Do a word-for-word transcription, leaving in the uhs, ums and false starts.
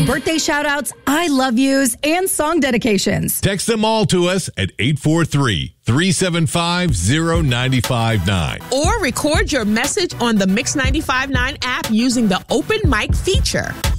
birthday shout-outs, I love yous, and song dedications. Text them all to us at eight four three, three seven five, zero nine five nine. Or record your message on the Mix ninety-five point nine app using the open mic feature.